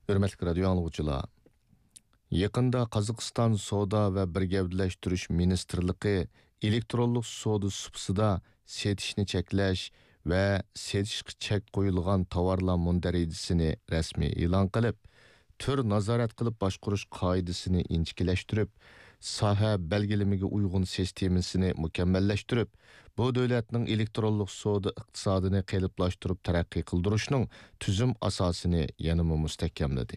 Hürmetli radyo anlıqçılar. Yaqında Qozog'iston Savdo va birgavdlashtirish ministrligi elektronlik savdo subsida setishni cheklash va setishga chek qo'yilgan tovarlar mundarajasini rasmiy e'lon qilib, tür nazorat qilib boshqarish qoidasini inchikilashtirib, soha belgilamiga uyg'un sistemasini mukammallashtirib, bu davlatning elektronlik savdo iqtisodini qeliplashtirib taraqqiy qildirishning tuzum asosini yanada mustahkamladi.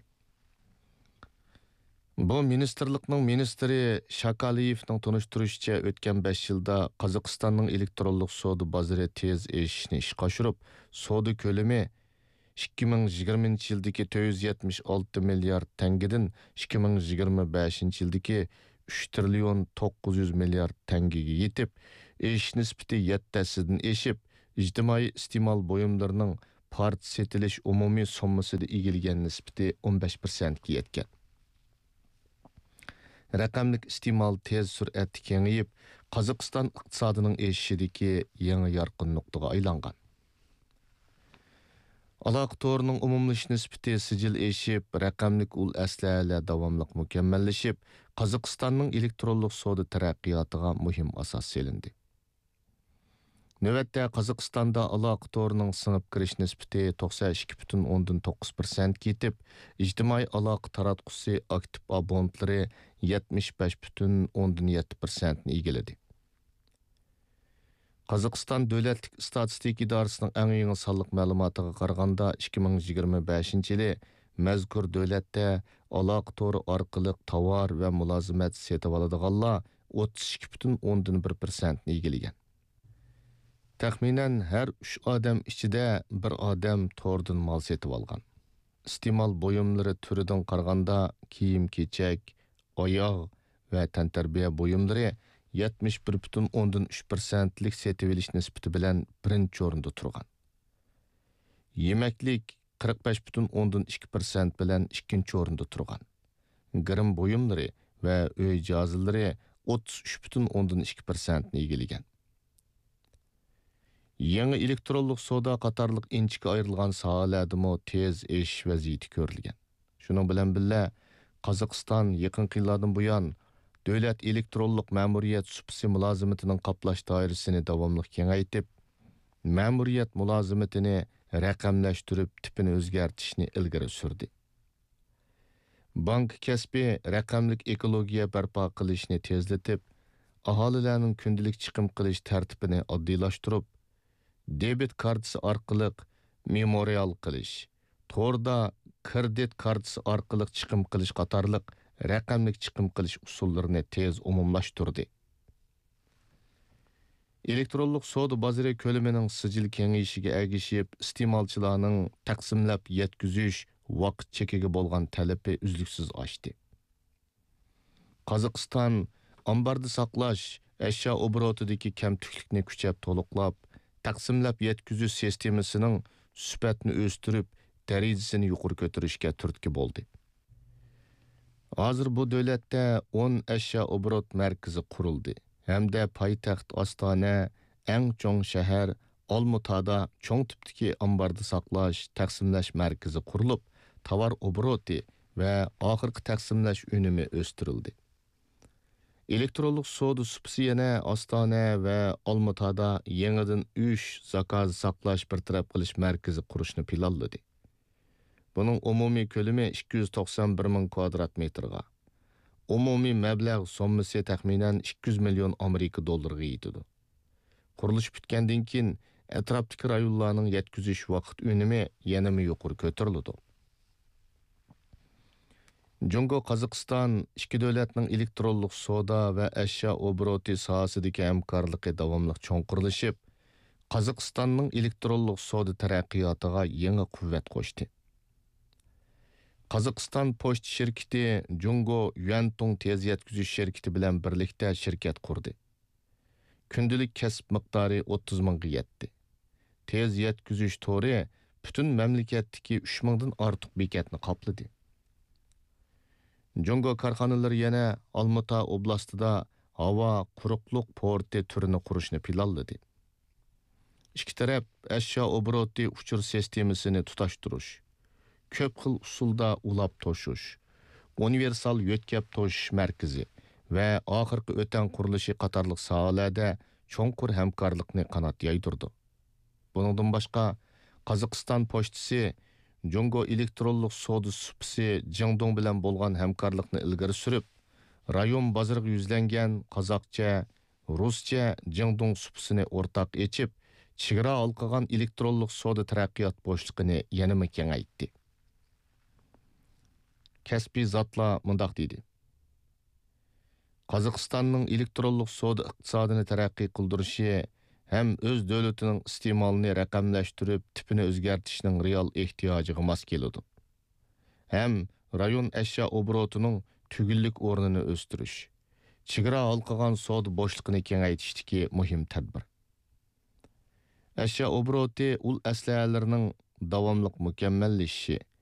Bu ministerlikning ministri Shakaliyevning tunishtirishicha o'tgan 5 yilda Qozog'istonning elektronlik savdo bozori tez o'sishni ishga oshirib, savdo ko'lami 2020-yildagi 476 milliard tangadan 2025-yildagi 3 trillion 900 milliard tangaga yetib, ish nisbati 7-dan eshib, ijtimoiy iste'mol buyumlarining part setilish umumiy summasida egilgan nisbati 15% ga yetgan. Raqamlik iste'mol tez sur'atda kengayib, Qozog'iston iqtisodining o'sishidagi yangi yorqin nuqtaga aylangan. Aloqa to'rining umumlash nisbati sijil eshib, raqamlik ul aslalar davomli mukammallashib, Qozog'istonning elektronlik savdo taraqqiyotiga muhim asos selindi. Növətdə Qozog'istonda aloqa to'rining singib kirish nisbati 92,9% ketib, ijtimoiy aloqa taratqusi aktiv abonentlari 75,7% ni egiladi. Qozog'iston Davlatlik statistika idorasining eng yangi sonliq ma'lumotiga qaraganda 2025-yili mazkur davlatda aloqa to'ri orqali tovar va mulozimat setib oladiganlar 32,1% ni egillagan. Taxminan har 3 odam ichida bir odam to'rdan mol setib olgan. Iste'mol buyumlari turidan qaraganda kiyim-kechak, oyoq va tantarbiya buyumlari 71,3%lik setib olish nisbati bilan birinchi o'rinda turgan. Yemaklik 45,2% bilan ikkinchi o'rinda turgan. Grim buyumlari va uy jihozlari 33,2% ni egillagan. Yangi elektronlik savdo qatorliq inchga ayrilgan sohalardami tez o'sish vaziyati ko'rilgan. Shuning bilan birga Qozog'iston yaqin yillardan buyon davlat elektronlik ma'muriyat subsi mulozimatining qoplash doirasini davomli kengaytib, ma'muriyat mulozimatini raqamlashtirib, tipini o'zgartirishni ilgari surdi. Bank kasbi raqamlik ekologiya barpo qilishni tezlatib, aholilarning kundalik chiqim qilish tartibini oddiylashtirib, debit kartasi orqali memorial qilish, to'rda kredit kartasi orqali chiqim qilish qatorliq raqamlik chiqim qilish usullarini tez umumlashtirdi. Elektronlik savdo bozori ko'lamining sijil kengayishiga ergishib, iste'molchilarning taqsimlab yetkazish vaqt chekiga bo'lgan talabi uzluksiz oshdi. Qozog'iston ambarda saqlash ashyo obrotidagi kamtuklikni kuchab to'liqlab, taqsimlab yetkazish sistemasining sifatini o'stirib, darajasini yuqori ko'tarishga turtki bo'ldi. Hozir bu davlatda 10 ashyo obrot markazi qurildi. Hamda poytaxt Ostona, eng cho'ng shahar Olmutada cho'ng tipdagi ambarda saqlash, taqsimlash markazi qurilib, tovar obroti va oxirgi taqsimlash unumi o'stirildi. Elektronlik savdo subsi yana Ostona va Olmutada yangidan 3 zakaz saqlash bir taraf qilish markazi qurishni planladi. Bunun umumiy ko'lami 291 ming kvadrat metrga. Umumiy mablag' summasi taxminan 200 million Amerika dollariga yetadi. Qurilish bitgandan keyin atrofdagi rayonlarning yetkazish vaqt unumi yana yuqori ko'tariladi. Jungo Qozog'iston ikki davlatning elektronlik savdo va ashyo obroti sohasidagi hamkorligi davomli cho'nqirilishib, Qozog'istonning elektronlik savdo taraqqiyotiga yangi quvvat qo'shdi. Qozog'iston pochta shirkati Jungo Yuantong tez yetkazish shirkati bilan birlikda shirkat qurdi. Kundalik kasb miqdori 30 mingga yetdi. Tez yetkazish to'ri butun mamlakatdagi 3 mingdan ortiq bekatni qopladi. Jungo korxonalari yana Olmuta oblastida havo quruqliq porti turini qurishni planladi. Ikki taraf ashyo obroti uchur sistemasini tutashtirish, ko'p xil usulda ulab to'shish, universal yo'tkab to'shish markazi va oxirgi o'tan qurilishi qatorliq sohalarda cho'nqur hamkorlikni qanot yaydirdi. Buningdan boshqa Qozog'iston pochtasi Jongo elektronlik savdo supisi Jingdong bilan bo'lgan hamkorlikni ilgari surib, rayon bozoriga yuzlangan qozoqcha, ruscha Jingdong supisini o'rtaq echib, chegara olqigan elektronlik savdo taraqqiyot bo'shliqini yanama kengaytdi. Kasbiy zotlar mundaq dedi. Qozog'istonning elektronlik savdo iqtisodini taraqqiy qildirishi ham o'z davlatining iste'molini raqamlashtirib, tipini o'zgartirishning real ehtiyojiga mos keladi. Ham rayon ashyo oborotining tugillik o'rnini o'stirish, chegara olqigan savdo bo'shliqini kengaytirishdagi muhim tadbir. Ashyo oboroti ul aslahalarining davomli mukammallashishi,